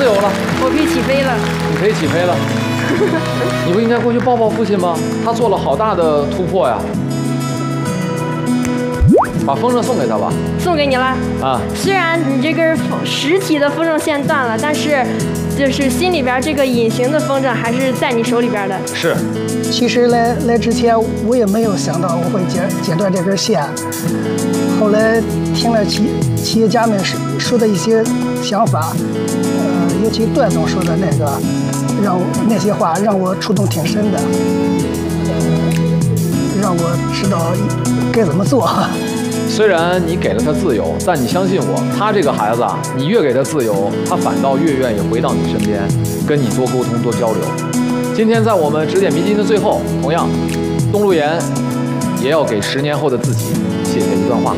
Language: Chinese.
自由了， 我可以起飞了。 你可以起飞了。你不应该过去抱抱父亲吗？他做了好大的突破呀！把风筝送给他吧。 送给你了。 啊， 虽然你这根实体的风筝线断了，但是就是心里边这个隐形的风筝还是在你手里边的。 是。 其实来之前我也没有想到我会剪断这根线，后来听了企业家们说的一些想法，尤其段总说的那些话让我触动挺深的，让我知道该怎么做。 虽然你给了他自由，但你相信我，他这个孩子啊，你越给他自由，他反倒越愿意回到你身边，跟你多沟通、多交流。今天在我们指点迷津的最后，同样，东路言也要给10年后的自己写下一段话。